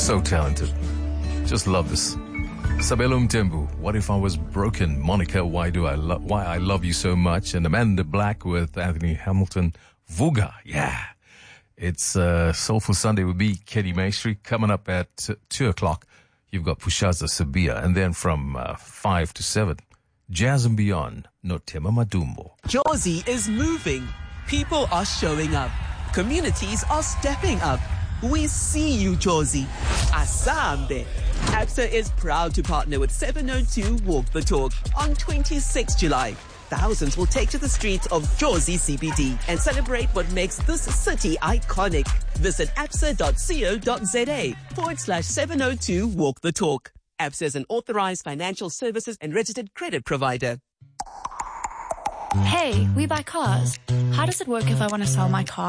So talented. Just love this. Sabelo Mtembu, What If I Was Broken? Monica, Why I Love You So Much? And Amanda Black with Anthony Hamilton, Vuga. Yeah. It's Soulful Sunday with me, Kenny Maestri. Coming up at 2 o'clock, you've got Pushaza Sabia. And then from 5 to 7, Jazz and Beyond, Notema Madumbo. Jozi is moving. People are showing up. Communities are stepping up. We see you, Jozi. Asambe. ABSA is proud to partner with 702 Walk the Talk on 26 July. Thousands will take to the streets of Jozi CBD and celebrate what makes this city iconic. Visit absa.co.za/702 Walk the Talk. ABSA is an authorized financial services and registered credit provider. Hey, we buy cars. How does it work if I want to sell my car?